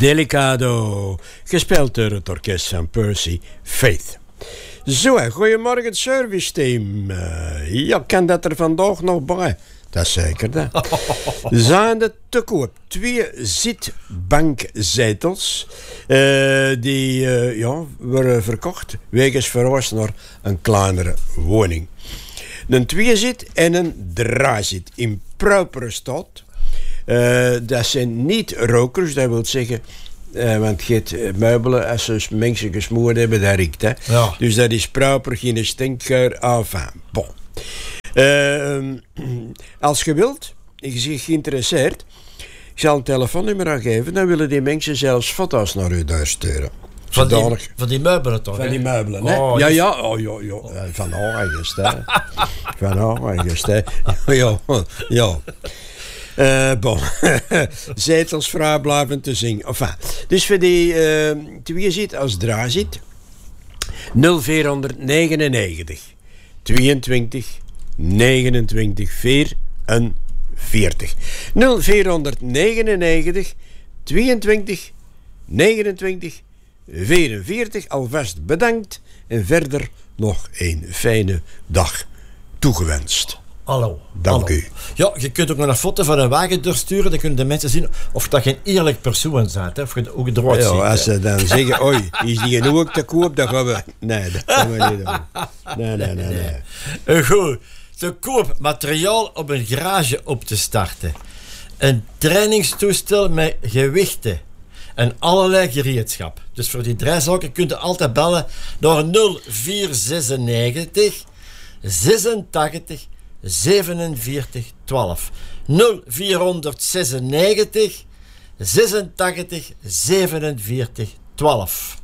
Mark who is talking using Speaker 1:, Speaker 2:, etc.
Speaker 1: Delicado, gespeeld door het orkest van Percy Faith. Zo, goedemorgen service team. Ja, kan dat er vandaag nog bij? Dat is zeker, dat. Zijn de te koop 2 zitbankzetels. Die worden verkocht wegens verhuis naar een kleinere woning. Een 2-zit en een draaizit in propere staat. Dat zijn niet rokers, dat wil zeggen... want je hebt meubelen, als ze mensen gesmoord hebben, dat riekt. Hè? Ja. Dus dat is proper, geen stinkgeur. Enfin, bon. Als je wilt, je zich geïnteresseerd, ik zal een telefoonnummer aangeven, dan willen die mensen zelfs foto's naar u doorsturen.
Speaker 2: Van die meubelen toch?
Speaker 1: Van die meubelen, hè?
Speaker 2: Oh,
Speaker 1: ja. Van Aargest, hè? Van Aargest, hè? Ja. Bon. Zetels vrij blijven te zingen. Enfin, dus voor die 2-zit als draaizit 0499 22 29 44 0499 22 29 44. Alvast bedankt en verder nog een fijne dag toegewenst.
Speaker 2: Hallo.
Speaker 1: Dank u.
Speaker 2: Ja, je kunt ook nog een foto van een wagen doorsturen. Dan kunnen de mensen zien of dat geen eerlijk persoon staat. Of je ook eruit ziet.
Speaker 1: Als ze dan zeggen, oei, is die genoeg te koop, dan gaan we... Nee, dat gaan we niet doen. Nee.
Speaker 2: Goed. Te koop materiaal om een garage op te starten. Een trainingstoestel met gewichten. En allerlei gereedschap. Dus voor die 3 zaken kunt je altijd bellen naar 0496 86 47 12. 0496 86 47 12.